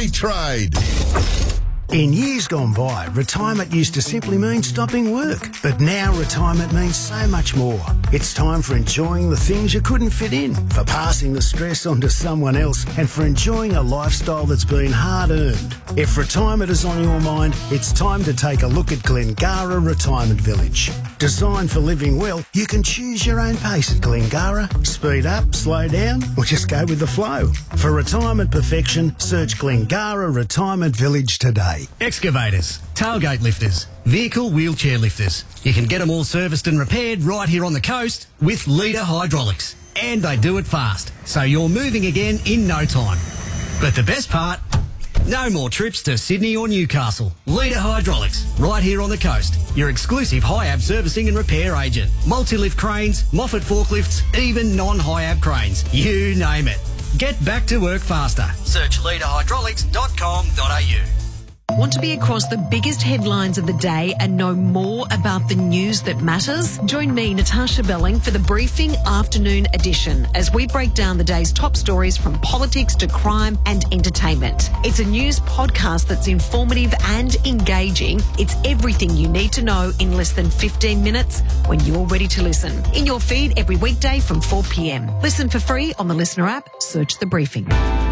Free trade. In years gone by, retirement used to simply mean stopping work. But now retirement means so much more. It's time for enjoying the things you couldn't fit in, for passing the stress on to someone else, and for enjoying a lifestyle that's been hard-earned. If retirement is on your mind, it's time to take a look at Glengara Retirement Village. Designed for living well, you can choose your own pace at Glengara. Speed up, slow down, or just go with the flow. For retirement perfection, search Glengara Retirement Village today. Excavators, tailgate lifters, vehicle wheelchair lifters. You can get them all serviced and repaired right here on the coast with Leader Hydraulics. And they do it fast, so you're moving again in no time. But the best part, no more trips to Sydney or Newcastle. Leader Hydraulics, right here on the coast. Your exclusive HIAB servicing and repair agent. Multi-lift cranes, Moffat forklifts, even non-HIAB cranes. You name it. Get back to work faster. Search leaderhydraulics.com.au. Want to be across the biggest headlines of the day and know more about the news that matters? Join me, Natasha Belling, for the Briefing Afternoon Edition as we break down the day's top stories from politics to crime and entertainment. It's a news podcast that's informative and engaging. It's everything you need to know in less than 15 minutes when you're ready to listen. In your feed every weekday from 4 p.m. Listen for free on the Listener app. Search The Briefing.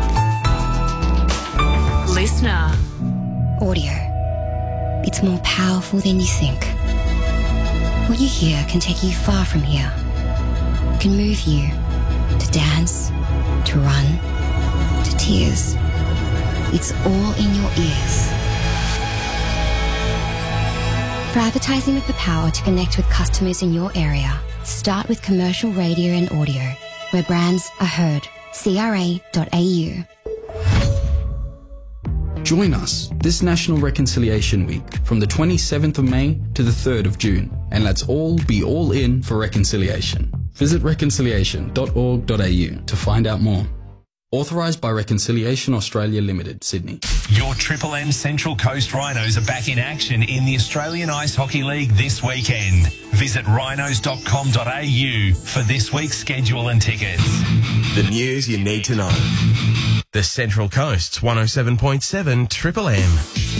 Listener. Audio. It's more powerful than you think. What you hear can take you far from here. It can move you to dance, to run, to tears. It's all in your ears. For advertising with the power to connect with customers in your area, start with commercial radio and audio, where brands are heard. CRA.au. Join us this National Reconciliation Week from the 27th of May to the 3rd of June, and let's all be all in for reconciliation. Visit reconciliation.org.au to find out more. Authorised by Reconciliation Australia Limited, Sydney. Your Triple M Central Coast Rhinos are back in action in the Australian Ice Hockey League this weekend. Visit rhinos.com.au for this week's schedule and tickets. The news you need to know. The Central Coast's 107.7 Triple M.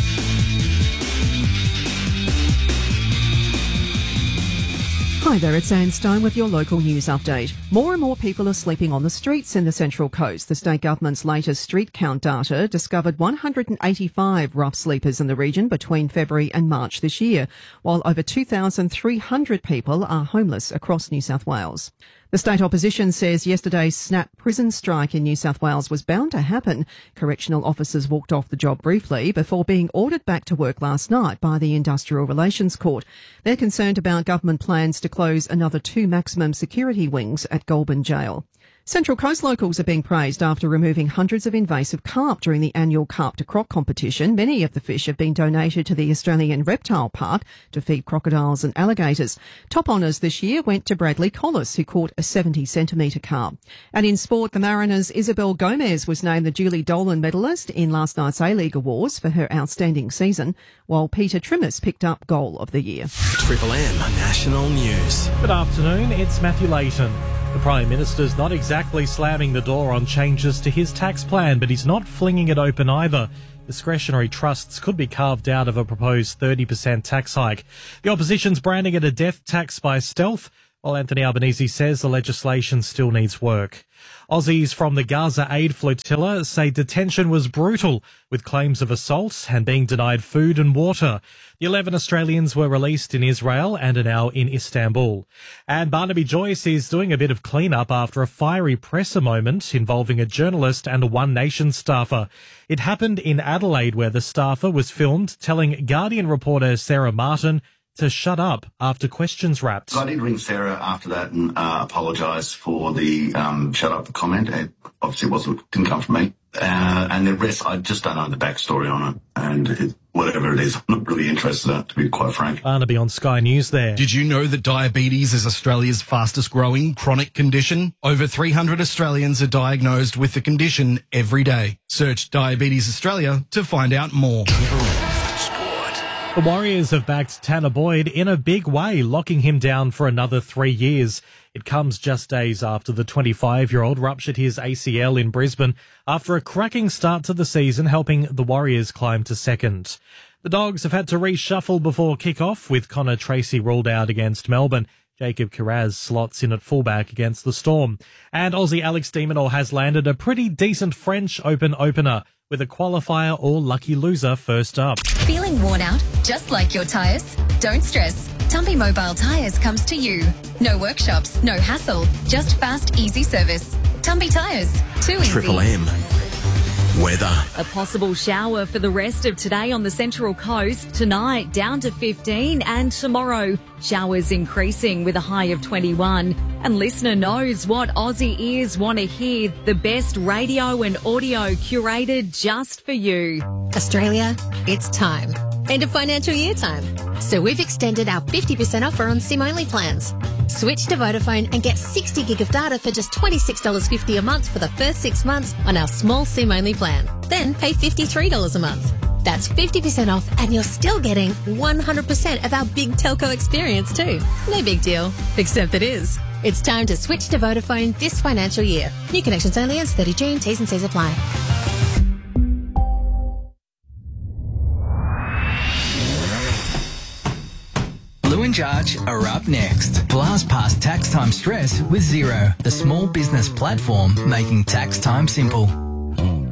Hi there, it's Anne Stone with your local news update. More and more people are sleeping on the streets in the Central Coast. The state government's latest street count data discovered 185 rough sleepers in the region between February and March this year, while over 2,300 people are homeless across New South Wales. The state opposition says yesterday's snap prison strike in New South Wales was bound to happen. Correctional officers walked off the job briefly before being ordered back to work last night by the Industrial Relations Court. They're concerned about government plans to close another 2 maximum security wings at Goulburn Jail. Central Coast locals are being praised after removing hundreds of invasive carp during the annual Carp to Croc competition. Many of the fish have been donated to the Australian Reptile Park to feed crocodiles and alligators. Top honours this year went to Bradley Collis, who caught a 70-centimetre carp. And in sport, the Mariners' Isabel Gomez was named the Julie Dolan medalist in last night's A-League Awards for her outstanding season, while Peter Trimmis picked up Goal of the Year. Triple M National News. Good afternoon, it's Matthew Layton. The Prime Minister's not exactly slamming the door on changes to his tax plan, but he's not flinging it open either. Discretionary trusts could be carved out of a proposed 30% tax hike. The opposition's branding it a death tax by stealth, while Anthony Albanese says the legislation still needs work. Aussies from the Gaza Aid Flotilla say detention was brutal, with claims of assault and being denied food and water. The 11 Australians were released in Israel and are now in Istanbul. And Barnaby Joyce is doing a bit of clean-up after a fiery presser moment involving a journalist and a One Nation staffer. It happened in Adelaide, where the staffer was filmed telling Guardian reporter Sarah Martin to shut up after questions wrapped. I did ring Sarah after that and apologise for the shut up comment. It obviously didn't come from me. And the rest, I just don't know the backstory on it. And whatever it is, I'm not really interested in it, to be quite frank. Barnaby on Sky News there. Did you know that diabetes is Australia's fastest growing chronic condition? Over 300 Australians are diagnosed with the condition every day. Search Diabetes Australia to find out more. The Warriors have backed Tanner Boyd in a big way, locking him down for another 3 years. It comes just days after the 25-year-old ruptured his ACL in Brisbane after a cracking start to the season, helping the Warriors climb to second. The Dogs have had to reshuffle before kick-off, with Connor Tracy ruled out against Melbourne. Jacob Kiraz slots in at fullback against the Storm. And Aussie Alex de Minaur has landed a pretty decent French Open opener, with a qualifier or lucky loser first up. Feeling worn out, just like your tyres? Don't stress. Tumpy Mobile Tyres comes to you. No workshops, no hassle, just fast, easy service. Tumpy Tyres, too easy. Triple M. Weather. A possible shower for the rest of today on the Central Coast. Tonight, down to 15, and tomorrow, showers increasing with a high of 21. And listener knows what Aussie ears want to hear. The best radio and audio curated just for you. Australia, it's time. End of financial year time. So we've extended our 50% offer on SIM-only plans. Switch to Vodafone and get 60 gig of data for just $26.50 a month for the first 6 months on our small SIM-only plan. Then pay $53 a month. That's 50% off, and you're still getting 100% of our big telco experience too. No big deal, except it is. It's time to switch to Vodafone this financial year. New connections only as 30 June. T's and C's apply. Lou and Jarge are up next. Blast past tax time stress with Xero, the small business platform making tax time simple.